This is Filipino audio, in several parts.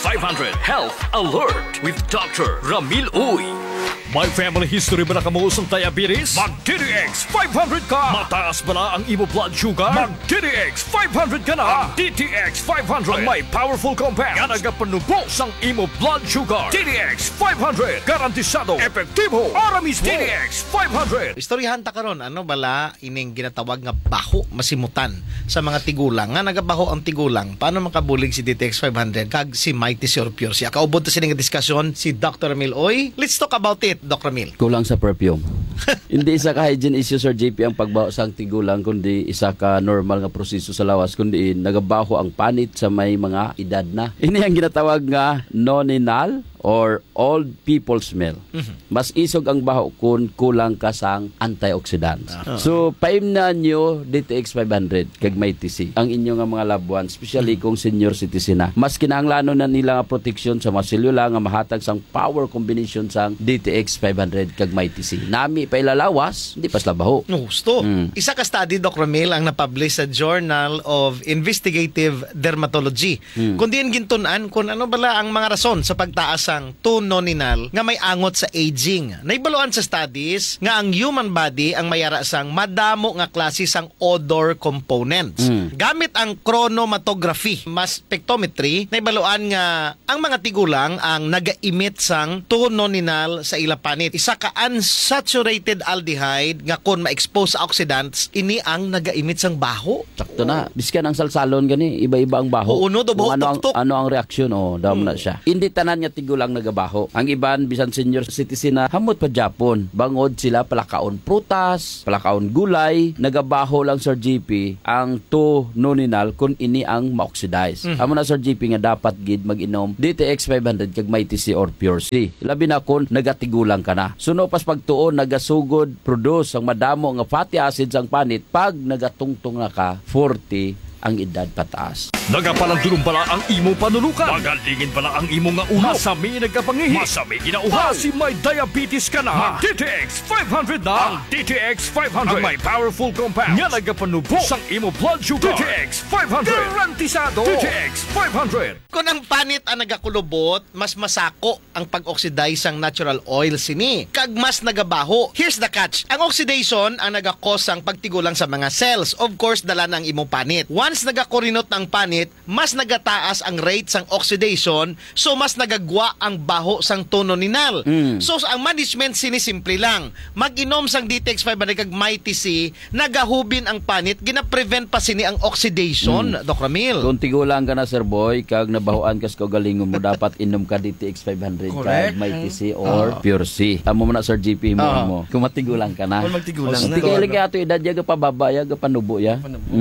500 Health Alert with Dr. Ramil Uy. May family history ba na kamuusong diabetes? Mag-DTX 500 ka! Mataas ba na ang imo blood sugar? Mag-DTX 500 ka na! Ang DTX 500 ang may powerful compounds nga nagapanubos ang imo blood sugar. DTX 500 garantisado, epektibo, para mismo. DTX 500. Istoryahan ta karon ano bala ining ginatawag nga baho masimutan sa mga tigulang nga nagabaho ang tigulang. Paano makabulig si DTX 500 kag si Mighty Sir Pure siya? Kaubod ta sining diskusyon si Dr. Ramil Uy. Let's talk about it, Dr. Ramil. Kulang sa perfume. Hindi isa ka hygiene issue, Sir JP, ang pagbaho sa tigulang, kundi isa ka normal nga proseso sa lawas, kundi nagabaho ang panit sa may mga edad na. Ini ang ginatawag nga noninal or old people smell. Mas isog ang baho kung kulang ka sang antioxidants. So, paimnan nyo DTX 500 kag may TC ang inyong nga mga loved ones, especially kung senior citizen na. Mas kinahanglan na nila nga protection sa mga selula nga mahatag sang power combination sang DTX 500 kag may TC. Nami pa ilalawas, hindi pas labaho. Gusto. Isa ka study, Dr. Ramil, ang napublish sa Journal of Investigative Dermatology. Kung diyan gintunan kung ano bala ang mga rason sa pagtaas sang 2 noninal nga may angot sa aging. Naibaluan sa studies nga ang human body ang mayara sang madamo nga klase sang odor components. Gamit ang chromatography, mass spectrometry, naibaluan nga ang mga tigulang ang naga-emit sang 2 noninal sa ila panit. Isa ka unsaturated aldehyde nga kon ma-expose sa oxidants, ini ang naga-emit sang baho. Sakto na. Biskan ang salsalon gani, iba-iba ang baho. Uno do baho tuktok. Ano ang reaksyon? Daw na siya. Hindi tanan nga tigulang nagabaho. Ang iban bisan senior citizen na hamot pa Japon. Bangod sila palakaon prutas, palakaon gulay, nagabaho lang Sir GP ang 2 noninal kung ini ang ma-oxidize. Amo na Sir GP nga dapat gid mag-inom DTX 500 kag may TC or Pure C. Labi na kung nagatigulang ka na. Suno pas pagtuon nagasugod produce ang madamo nga fatty acids ang panit pag nagatungtong na ka 40 ang edad pataas. Nagapalandulong pala ang imo panulukan. Magalingin pala ang imo nga ulo. Masami nagapangihi. Masami ginauhaw. Si may diabetes ka na. DTX 500 na. Ang DTX 500 ang may powerful compounds nga nagapanubos ang imo blood sugar. DTX 500 garantisado. DTX 500. Kung ang panit ang nagakulubot, mas masako ang pag-oxidize ang natural oil sini. Kag mas nagabaho. Here's the catch. Ang oxidation ang nagakos ang pagtigulang sa mga cells. Of course, dala ng imong panit. Once nagakurinot ang panit, mas nagataas ang rate sang oxidation, so mas nagagwa ang baho sang tono ninal. So ang management sini simple lang. Mag-inom sang DTX 500 kag may TC, nagahubin ang panit, gina-prevent pa sini ang oxidation, Dr. Ramil. Kung tigulang ka na Sir Boy, kag nabahoan kas kaugalingon mo, dapat inom ka DTX 500 kag may TC or Pure C. Amo mo na Sir GP mo. Kung matigulang ka na. Kung magtigulang na. Tigil ka ato edad ya pababa ya panubo ya.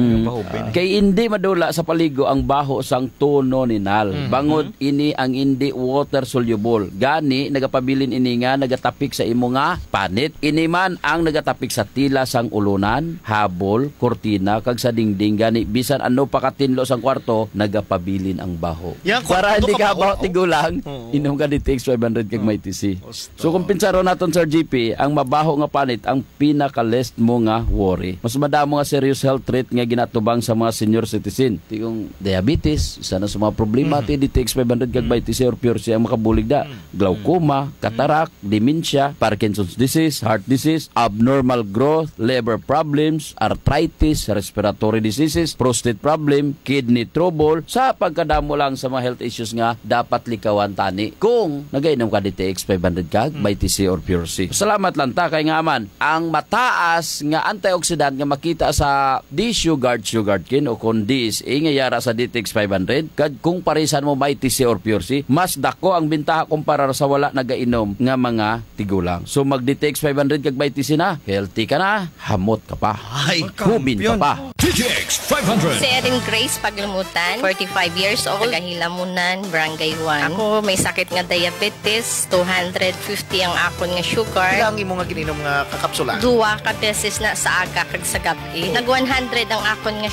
Kay hindi madula sa paligo ang baho sang tono ninal. Bangod ini ang hindi water soluble. Gani nagapabilin ini nga nagatapik sa imo nga panit. Ini man ang nagatapik sa tila sang ulunan, habol, kortina kag sa dingding. Gani bisan ano pa katinlo sang kwarto nagapabilin ang baho. Para hindi ka baho tigulang, inom ka DTX 500 kag may TC. So kung pinsaro naton Sir GP, ang mabaho nga panit ang pinaka-lest mo nga worry. Mas madamo nga serious health threat nga ginatubang sa mga senior citizen. Tigong diabetes, isa na sa mga problema ti DTX 500 kag may TC or Pure C ang makabulig da. Glaucoma, cataract, dementia, Parkinson's disease, heart disease, abnormal growth, liver problems, arthritis, respiratory diseases, prostate problem, kidney trouble, sa pagkadamo lang sa mga health issues nga dapat likawan tani kung nagainom ka DTX 500 kag may TC or Pure C. Salamat lang ta kay nga man ang mataas nga antioxidant nga makita sa D-Sugard cane o kung DSA nga yara sa DTX 500 kag kung parisan mo may TC or Pure C, mas dako ang bintaha kumpara sa wala nagainom nga mga tigulang. So mag DTX 500 kag may TC na, healthy ka na, hamot ka pa, hubin ka pa. DTX 500. Si Erin Grace Paglimutan, 45 years old, Hilamunan, Barangay 1. Ako may sakit nga diabetes, 250 ang akon nga sugar. Ilang imo nga gininom nga kakapsula? Duwa ka beses na sa aga kag sa gabi. Nag 100 ang akon nga sugar, Sir.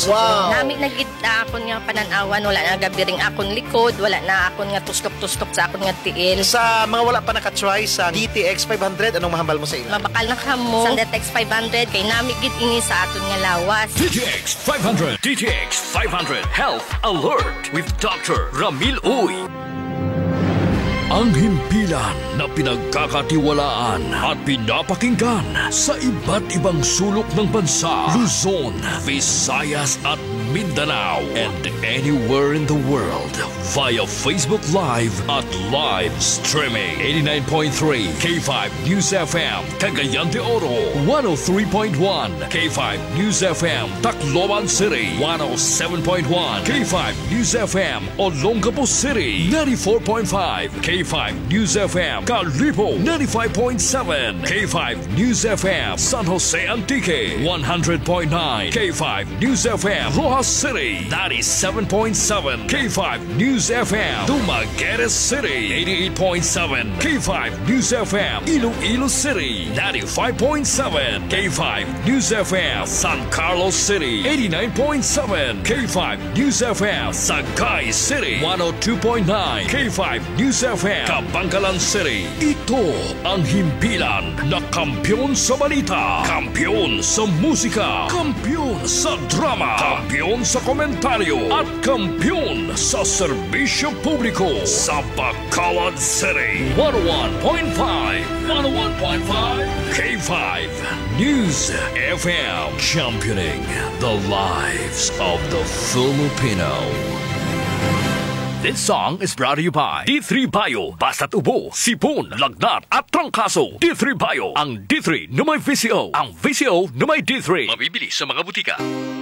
Wow. Nami nagid akon nga pananawan, wala na gabiring akon likod, wala na akon nga tuskop-tuskop sa akon nga tiil. Sa mga wala pa nakatry sa DTX 500, anong mahambal mo sa ila? Mabakal na kamo sa DTX 500 kay nami gid ini sa aton nga lawas. DTX 500. DTX 500 Health Alert with Dr. Ramil Uy. Ang himpilan na pinagkakatiwalaan at pinapakinggan sa iba't ibang sulok ng bansa, Luzon, Visayas at Mindanao, and anywhere in the world via Facebook Live at live streaming. 89.3 K5 News FM, Cagayan de Oro, 103.1 K5 News FM, Tacloban City, 107.1 K5 News FM, Olongapo City, 94.5 K5 News FM, Calibo, 95.7 K5 News FM, San Jose Antique, 100.9 K5 News FM, Rojas City, 97.7 K5 News FM, Dumaguete City, 88.7 K5 News FM, Iloilo City, 95.7 K5 News FM, San Carlos City, 89.7 K5 News FM, Sagay City, 102.9 K5 News FM, Kabangkalan City. Ito ang himpilan na kampyon sa balita, kampyon sa musika, kampyon sa drama, kampyon sa komentaryo, at kampyon sa serbisyo publiko sa Bacolod City. 101.5 K5 News FM, championing the lives of the Filipino. This song is brought to you by D3 Bio. Basta't ubo, sipon, lagnat at trangkaso. D3 Bio. Ang D3 na may VCO. Ang VCO na may D3. Mabibili sa mga butika.